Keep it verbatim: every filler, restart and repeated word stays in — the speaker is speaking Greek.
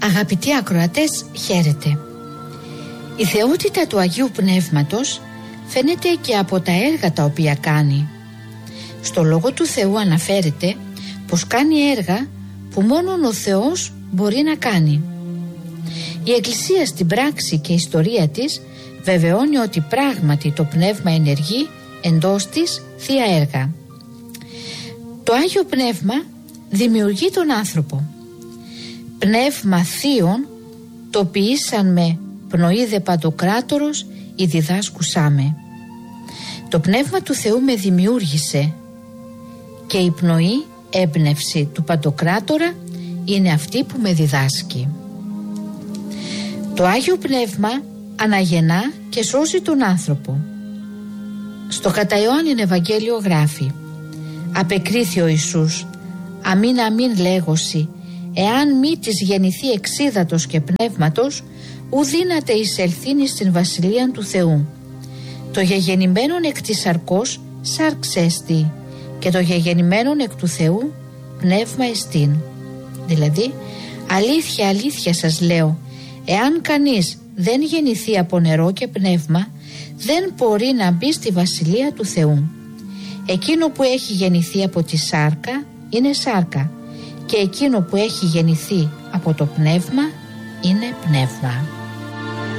Αγαπητοί ακροατές, χαίρετε. Η θεότητα του Αγίου Πνεύματος φαίνεται και από τα έργα τα οποία κάνει. Στο Λόγο του Θεού αναφέρεται πως κάνει έργα που μόνον ο Θεός μπορεί να κάνει. Η Εκκλησία στην πράξη και ιστορία της βεβαιώνει ότι πράγματι το Πνεύμα ενεργεί εντός της θεία έργα. Το Άγιο Πνεύμα δημιουργεί τον άνθρωπο. Πνεύμα θείον το ποιήσαν με πνοή δε παντοκράτορος η διδάσκουσάμε. Το Πνεύμα του Θεού με δημιούργησε και η πνοή έμπνευση του Παντοκράτορα είναι αυτή που με διδάσκει. Το Άγιο Πνεύμα αναγεννά και σώζει τον άνθρωπο. Στο κατά Ιωάννην Ευαγγέλιο γράφει: «Απεκρίθη ο Ιησούς, αμήν αμήν λέγωση, εάν μη της γεννηθεί εξίδατος και πνεύματος, ου δύναται εισελθήν εις την βασιλείαν του Θεού. Το γεγεννημένον εκ της σαρκός σάρξ έστι, και το γεγεννημένον εκ του Θεού πνεύμα εστίν». Δηλαδή, αλήθεια αλήθεια σας λέω, εάν κανείς δεν γεννηθεί από νερό και πνεύμα, δεν μπορεί να μπει στη βασιλεία του Θεού. Εκείνο που έχει γεννηθεί από τη σάρκα είναι σάρκα, και εκείνο που έχει γεννηθεί από το πνεύμα είναι πνεύμα.